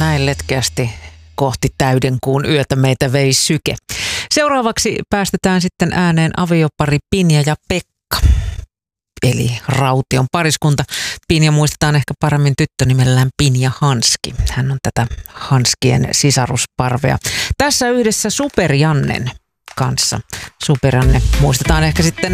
näin letkeästi kohti täydenkuun yötä meitä vei syke. Seuraavaksi päästetään sitten ääneen aviopari Pinja ja Pekka, eli Raution pariskunta. Pinja muistetaan ehkä paremmin tyttönimellään Pinja Hanski. Hän on tätä Hanskien sisarusparvea. Tässä yhdessä Super Jannen kanssa. Super Janne muistetaan ehkä sitten